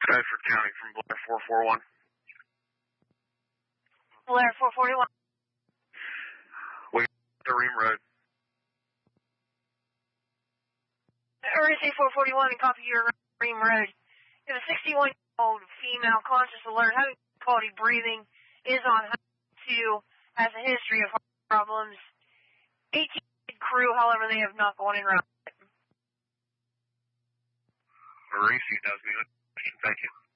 Bedford County from Blair 441. Blair 441. We got Ream Road. RSA 441 and copy your Ream Road. You have a 61-year-old female conscious alert, having difficulty breathing, is on 2, has a history of heart problems. 18 crew, however, they have not gone in route. Maurice, does me. Thank you.